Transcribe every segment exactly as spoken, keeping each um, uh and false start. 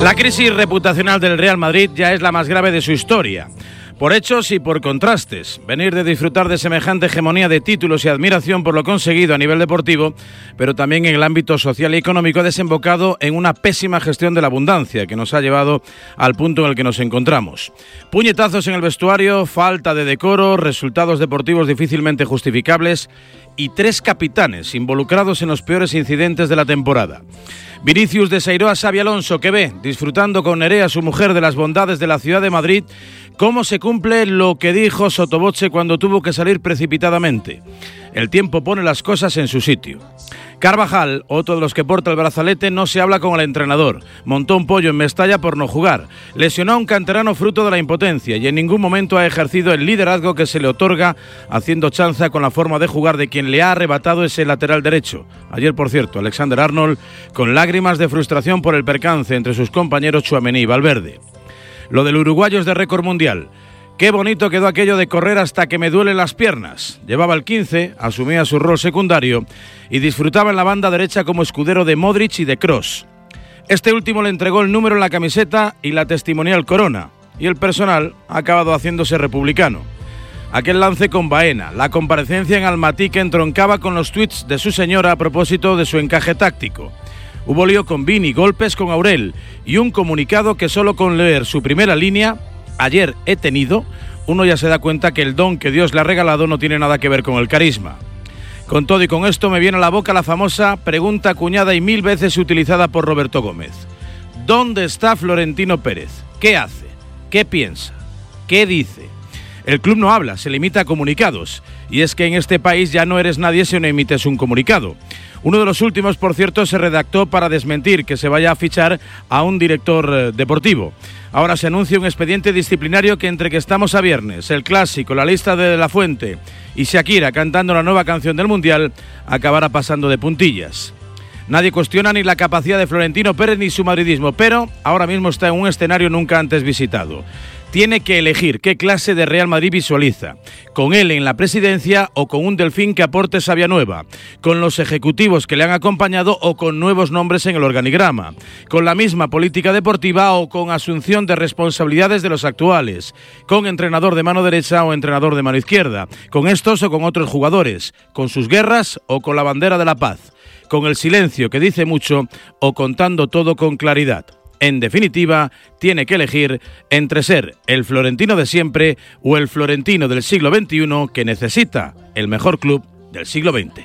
La crisis reputacional del Real Madrid ya es la más grave de su historia. Por hechos y por contrastes, venir de disfrutar de semejante hegemonía de títulos y admiración por lo conseguido a nivel deportivo, pero también en el ámbito social y económico, ha desembocado en una pésima gestión de la abundancia que nos ha llevado al punto en el que nos encontramos. Puñetazos en el vestuario, falta de decoro, resultados deportivos difícilmente justificables y tres capitanes involucrados en los peores incidentes de la temporada. Vinicius desairó a Xabi Alonso, que ve, disfrutando con Nerea, su mujer, de las bondades de la ciudad de Madrid, cómo se cumple lo que dijo sottovoce cuando tuvo que salir precipitadamente. El tiempo pone las cosas en su sitio. Carvajal, otro de los que porta el brazalete, no se habla con el entrenador. Montó un pollo en Mestalla por no jugar. Lesionó a un canterano fruto de la impotencia y en ningún momento ha ejercido el liderazgo que se le otorga, haciendo chanza con la forma de jugar de quien le ha arrebatado ese lateral derecho. Ayer, por cierto, Alexander Arnold con lágrimas de frustración por el percance entre sus compañeros Tchouaméni y Valverde. Lo del uruguayo es de récord mundial. Qué bonito quedó aquello de correr hasta que me duelen las piernas. Llevaba el quince, asumía su rol secundario y disfrutaba en la banda derecha como escudero de Modric y de Kroos. Este último le entregó el número en la camiseta y la testimonial corona, y el personal ha acabado haciéndose republicano. Aquel lance con Baena, la comparecencia en Almatí que entroncaba con los tuits de su señora a propósito de su encaje táctico. Hubo lío con Vini, golpes con Aurel y un comunicado que solo con leer su primera línea, ayer he tenido, uno ya se da cuenta que el don que Dios le ha regalado no tiene nada que ver con el carisma. Con todo y con esto me viene a la boca la famosa pregunta acuñada y mil veces utilizada por Roberto Gómez. ¿Dónde está Florentino Pérez? ¿Qué hace? ¿Qué piensa? ¿Qué dice? El club no habla, se limita a comunicados. Y es que en este país ya no eres nadie si no emites un comunicado. Uno de los últimos, por cierto, se redactó para desmentir que se vaya a fichar a un director eh, deportivo. Ahora se anuncia un expediente disciplinario que, entre que estamos a viernes, el clásico, la lista de La Fuente y Shakira cantando la nueva canción del Mundial, acabará pasando de puntillas. Nadie cuestiona ni la capacidad de Florentino Pérez ni su madridismo, pero ahora mismo está en un escenario nunca antes visitado. Tiene que elegir qué clase de Real Madrid visualiza, con él en la presidencia o con un delfín que aporte savia nueva, con los ejecutivos que le han acompañado o con nuevos nombres en el organigrama, con la misma política deportiva o con asunción de responsabilidades de los actuales, con entrenador de mano derecha o entrenador de mano izquierda, con estos o con otros jugadores, con sus guerras o con la bandera de la paz, con el silencio que dice mucho o contando todo con claridad. En definitiva, tiene que elegir entre ser el Florentino de siempre o el Florentino del siglo veintiuno que necesita el mejor club del siglo veinte.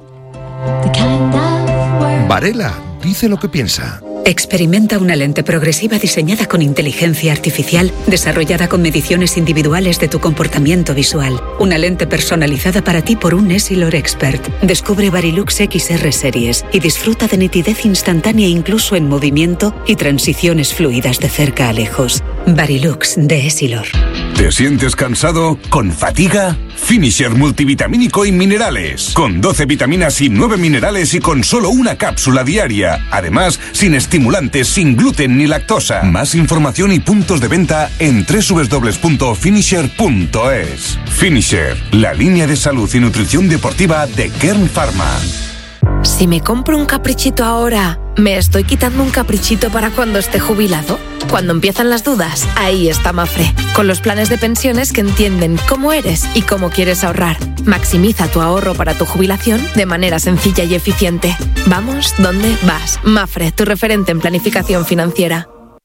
Varela dice lo que piensa. Experimenta una lente progresiva diseñada con inteligencia artificial, desarrollada con mediciones individuales de tu comportamiento visual. Una lente personalizada para ti por un Essilor Expert. Descubre Varilux X R Series y disfruta de nitidez instantánea incluso en movimiento y transiciones fluidas de cerca a lejos. Varilux de Essilor. ¿Te sientes cansado? ¿Con fatiga? Finisher multivitamínico y minerales. Con doce vitaminas y nueve minerales y con solo una cápsula diaria. Además, sin estimulantes, sin gluten ni lactosa. Más información y puntos de venta en doble u doble u doble u punto finisher punto es. Finisher, la línea de salud y nutrición deportiva de Kern Pharma. Si me compro un caprichito ahora, ¿me estoy quitando un caprichito para cuando esté jubilado? Cuando empiezan las dudas, ahí está Mafre, con los planes de pensiones que entienden cómo eres y cómo quieres ahorrar. Maximiza tu ahorro para tu jubilación de manera sencilla y eficiente. Vamos, ¿dónde vas? Mafre, tu referente en planificación financiera.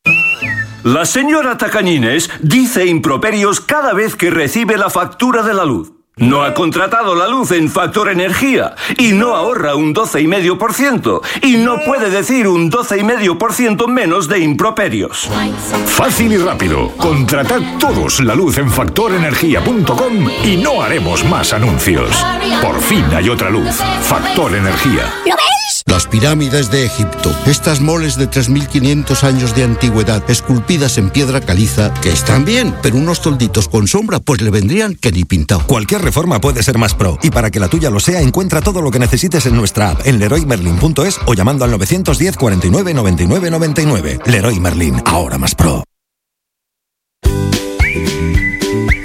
La señora Tacañines dice improperios cada vez que recibe la factura de la luz. No ha contratado la luz en Factor Energía y no ahorra un doce coma cinco por ciento y no puede decir un doce coma cinco por ciento menos de improperios. Fácil y rápido. Contratad todos la luz en factor energía punto com y no haremos más anuncios. Por fin hay otra luz. Factor Energía. ¿Lo ves? Las pirámides de Egipto, estas moles de tres mil quinientos años de antigüedad, esculpidas en piedra caliza, que están bien, pero unos tolditos con sombra pues le vendrían que ni pintado. Cualquier reforma puede ser más pro, y para que la tuya lo sea, encuentra todo lo que necesites en nuestra app, en leroy merlin punto es o llamando al nueve diez, cuarenta y nueve, noventa y nueve, noventa y nueve. Leroy Merlin, ahora más pro.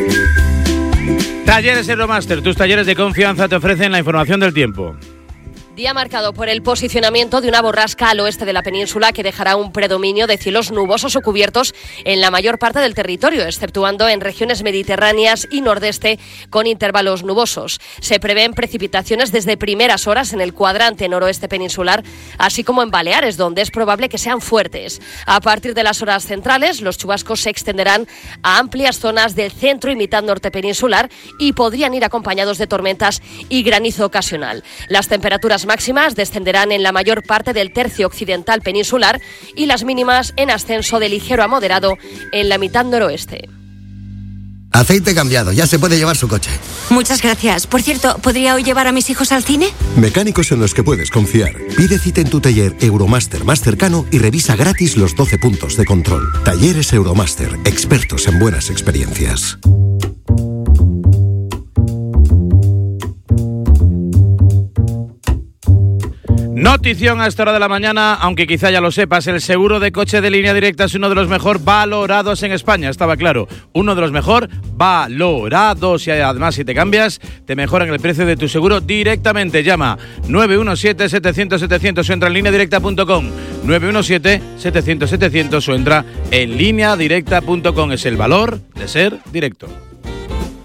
Talleres Aeromaster, tus talleres de confianza te ofrecen la información del tiempo. Día marcado por el posicionamiento de una borrasca al oeste de la península que dejará un predominio de cielos nubosos o cubiertos en la mayor parte del territorio, exceptuando en regiones mediterráneas y nordeste con intervalos nubosos. Se prevén precipitaciones desde primeras horas en el cuadrante noroeste peninsular, así como en Baleares, donde es probable que sean fuertes. A partir de las horas centrales, los chubascos se extenderán a amplias zonas del centro y mitad norte peninsular y podrían ir acompañados de tormentas y granizo ocasional. Las temperaturas máximas descenderán en la mayor parte del tercio occidental peninsular y las mínimas en ascenso de ligero a moderado en la mitad noroeste. Aceite cambiado, ya se puede llevar su coche. Muchas gracias. Por cierto, ¿podría hoy llevar a mis hijos al cine? Mecánicos en los que puedes confiar. Pide cita en tu taller Euromaster más cercano y revisa gratis los doce puntos de control. Talleres Euromaster, expertos en buenas experiencias. Notición a esta hora de la mañana, aunque quizá ya lo sepas, el seguro de coche de Línea Directa es uno de los mejor valorados en España, estaba claro, uno de los mejor valorados y además si te cambias te mejoran el precio de tu seguro directamente. Llama nueve uno siete, setecientos, setecientos o entra en línea directa punto com, nueve uno siete, setecientos, setecientos o entra en línea directa punto com. Es el valor de ser directo.